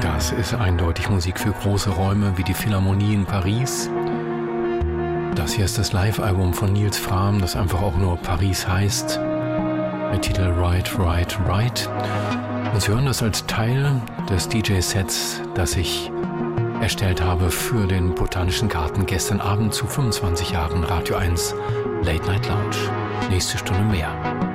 Das ist eindeutig Musik für große Räume wie die Philharmonie in Paris. Das hier ist das Live-Album von Nils Frahm, das einfach auch nur Paris heißt. Der Titel Right, Right, Right. Und Sie hören das als Teil des DJ-Sets, das ich erstellt habe für den Botanischen Garten gestern Abend zu 25 Jahren Radio 1 Late Night Lounge. Nächste Stunde mehr.